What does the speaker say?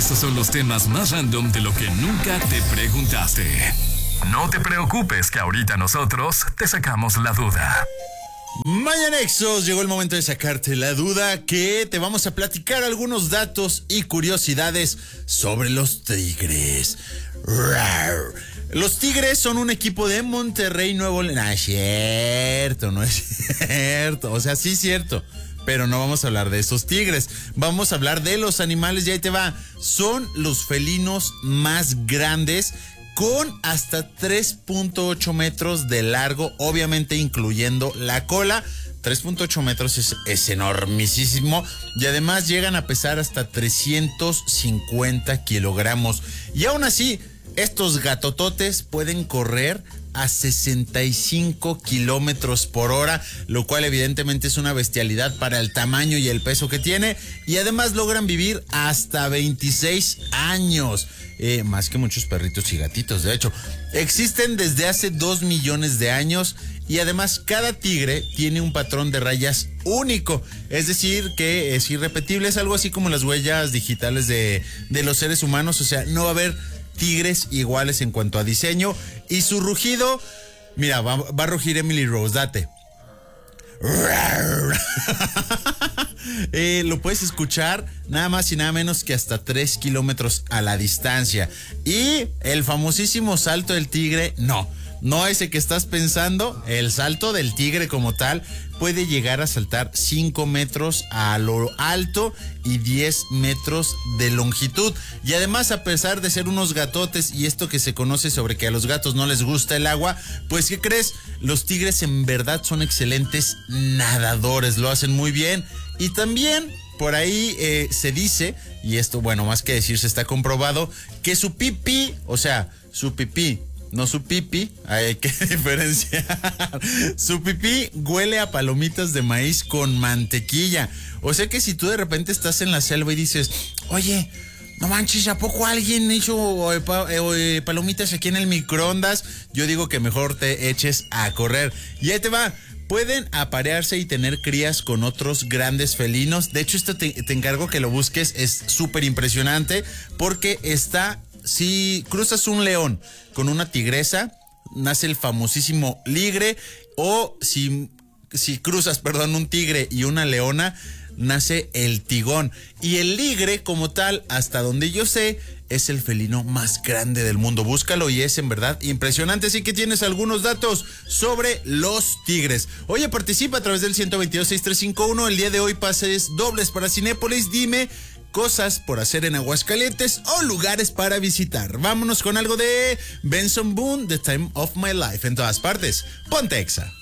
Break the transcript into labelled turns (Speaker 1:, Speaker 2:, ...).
Speaker 1: Estos son los temas más random de lo que nunca te preguntaste. No te preocupes que ahorita nosotros te sacamos la duda.
Speaker 2: Mañanexos, llegó el momento de sacarte la duda, que te vamos a platicar algunos datos y curiosidades sobre los Tigres. Rar. Los Tigres son un equipo de Monterrey, Nuevo León. No es cierto, no es cierto. O sea, sí es cierto, pero no vamos a hablar de esos tigres. Vamos a hablar de los animales y ahí te va. Son los felinos más grandes, con hasta 3.8 metros de largo, obviamente incluyendo la cola. 3.8 metros es enormísimo, y además llegan a pesar hasta 350 kilogramos. Y aún así, estos gatototes pueden correr a 65 kilómetros por hora, lo cual evidentemente es una bestialidad para el tamaño y el peso que tiene, y además logran vivir hasta 26 años, más que muchos perritos y gatitos. De hecho, existen desde hace 2 millones de años, y además cada tigre tiene un patrón de rayas único, es decir, que es irrepetible. Es algo así como las huellas digitales de los seres humanos. O sea, no va a haber tigres iguales en cuanto a diseño. Y su rugido, mira, va a rugir Emily Rose, date. Lo puedes escuchar nada más y nada menos que hasta 3 kilómetros a la distancia. Y el famosísimo salto del tigre, no ese que estás pensando. El salto del tigre como tal puede llegar a saltar 5 metros a lo alto y 10 metros de longitud. Y además, a pesar de ser unos gatotes, y esto que se conoce sobre que a los gatos no les gusta el agua, pues ¿qué crees? Los tigres en verdad son excelentes nadadores, lo hacen muy bien. Y también por ahí se dice, y esto, bueno, más que decirse, está comprobado, que su pipí, o sea, su pipí, no su pipi, hay que diferenciar. Su pipí huele a palomitas de maíz con mantequilla. O sea que si tú de repente estás en la selva y dices, oye, no manches, ¿a poco alguien hizo palomitas aquí en el microondas? Yo digo que mejor te eches a correr. Y ahí te va. Pueden aparearse y tener crías con otros grandes felinos. De hecho, esto te encargo que lo busques. Es súper impresionante porque si cruzas un león con una tigresa, nace el famosísimo ligre. O si cruzas, un tigre y una leona, nace el tigón. Y el ligre como tal, hasta donde yo sé, es el felino más grande del mundo. Búscalo y es en verdad impresionante. Así que tienes algunos datos sobre los tigres. Oye, participa a través del 122-6351. El día de hoy pases dobles para Cinépolis. Dime cosas por hacer en Aguascalientes o lugares para visitar. Vámonos con algo de Benson Boone, The Time of My Life. En todas partes, ponte Exa.